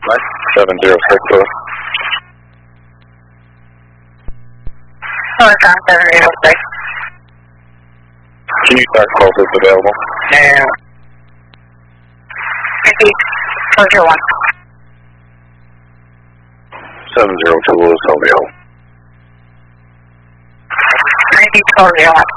706. Northbound 706. Can you start closest available? And repeat, 401. 702 is Romeo. Repeat, 401.